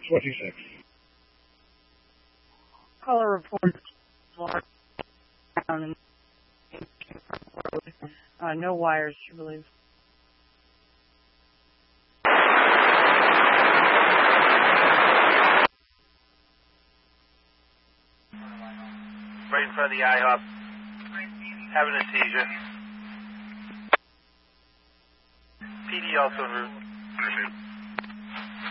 26. Caller report. No wires, you believe. Right in front of the IHOP. Having a seizure. PD also en route.